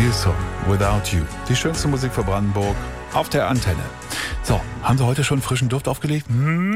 Hillsong, Without You. Die schönste Musik für Brandenburg auf der Antenne. So, haben Sie heute schon frischen Duft aufgelegt?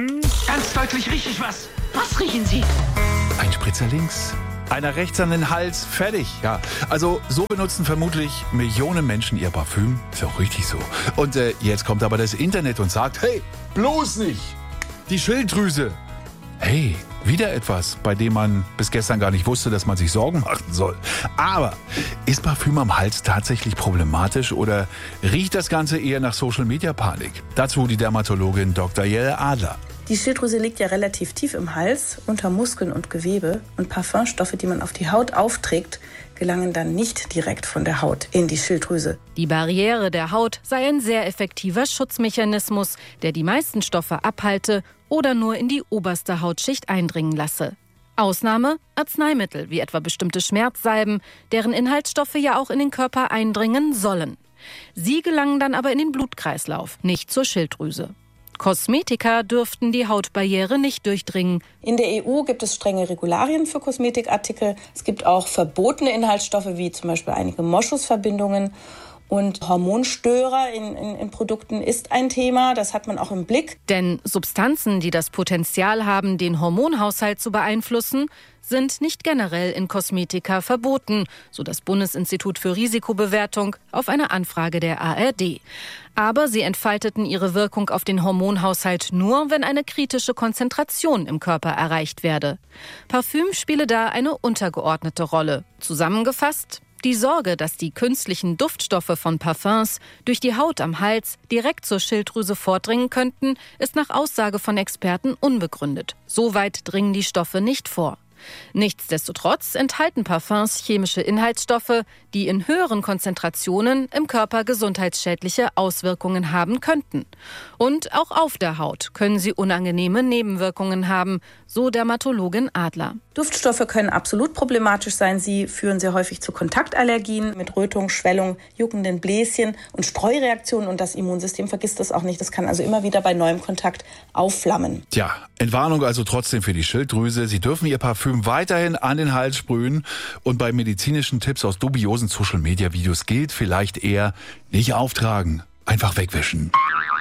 Ganz deutlich rieche ich was. Was riechen Sie? Ein Spritzer links, einer rechts an den Hals, fertig. Ja, also so benutzen vermutlich Millionen Menschen ihr Parfüm. Ist ja auch richtig so. Und jetzt kommt aber das Internet und sagt, hey, bloß nicht. Die Schilddrüse. Hey, wieder etwas, bei dem man bis gestern gar nicht wusste, dass man sich Sorgen machen soll. Aber ist Parfüm am Hals tatsächlich problematisch oder riecht das Ganze eher nach Social-Media-Panik? Dazu die Dermatologin Dr. Jelle Adler. Die Schilddrüse liegt ja relativ tief im Hals, unter Muskeln und Gewebe. Und Parfümstoffe, die man auf die Haut aufträgt, gelangen dann nicht direkt von der Haut in die Schilddrüse. Die Barriere der Haut sei ein sehr effektiver Schutzmechanismus, der die meisten Stoffe abhalte oder nur in die oberste Hautschicht eindringen lasse. Ausnahme Arzneimittel, wie etwa bestimmte Schmerzsalben, deren Inhaltsstoffe ja auch in den Körper eindringen sollen. Sie gelangen dann aber in den Blutkreislauf, nicht zur Schilddrüse. Kosmetika dürften die Hautbarriere nicht durchdringen. In der EU gibt es strenge Regularien für Kosmetikartikel. Es gibt auch verbotene Inhaltsstoffe, wie zum Beispiel einige Moschusverbindungen. Und Hormonstörer in Produkten ist ein Thema, das hat man auch im Blick. Denn Substanzen, die das Potenzial haben, den Hormonhaushalt zu beeinflussen, sind nicht generell in Kosmetika verboten, so das Bundesinstitut für Risikobewertung auf eine Anfrage der ARD. Aber sie entfalteten ihre Wirkung auf den Hormonhaushalt nur, wenn eine kritische Konzentration im Körper erreicht werde. Parfüm spiele da eine untergeordnete Rolle. Zusammengefasst: Die Sorge, dass die künstlichen Duftstoffe von Parfums durch die Haut am Hals direkt zur Schilddrüse vordringen könnten, ist nach Aussage von Experten unbegründet. So weit dringen die Stoffe nicht vor. Nichtsdestotrotz enthalten Parfums chemische Inhaltsstoffe, die in höheren Konzentrationen im Körper gesundheitsschädliche Auswirkungen haben könnten. Und auch auf der Haut können sie unangenehme Nebenwirkungen haben, so Dermatologin Adler. Duftstoffe können absolut problematisch sein. Sie führen sehr häufig zu Kontaktallergien mit Rötung, Schwellung, juckenden Bläschen und Streureaktionen. Und das Immunsystem vergisst das auch nicht. Das kann also immer wieder bei neuem Kontakt aufflammen. Tja, Entwarnung also trotzdem für die Schilddrüse. Sie dürfen Ihr Parfüm weiterhin an den Hals sprühen. Und bei medizinischen Tipps aus dubiosen Social-Media-Videos gilt vielleicht eher nicht auftragen, einfach wegwischen.